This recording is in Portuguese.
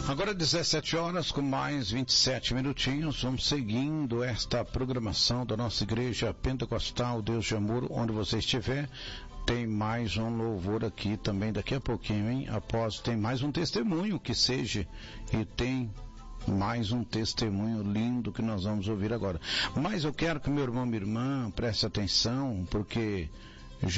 Agora 17 horas com mais 27 minutinhos, vamos seguindo esta programação da nossa igreja pentecostal Deus de Amor, onde você estiver. Tem mais um louvor aqui também daqui a pouquinho, hein? Após tem mais um testemunho que seja, e tem mais um testemunho lindo que nós vamos ouvir agora. Mas eu quero que meu irmão e minha irmã preste atenção, porque